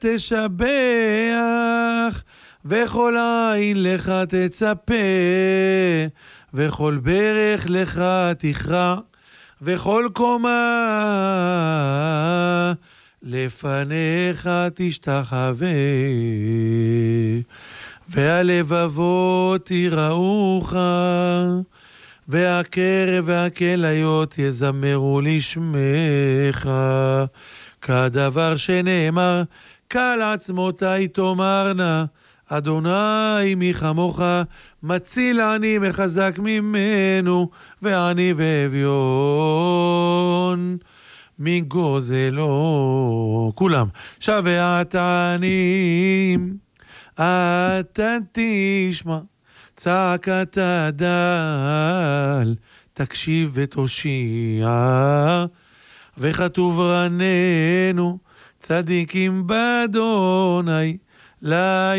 תשבח, וכל עין לך תצפה, וכל ברך לך תכרע, וכל קומה לפניך תשתחווה, והלבבות יראוך, והקרב והכליות יזמרו לשמך, כדבר שנאמר, קל עצמותי תאמרנה, אדוני מי כמוך, מציל עני מחזק ממנו, ועני ואביון מגוזלו. כולם. שבת עניים אתה תשמע, צעקת הדל תקשיב ותושיע, וכתוב רננו צדיקים באדוני,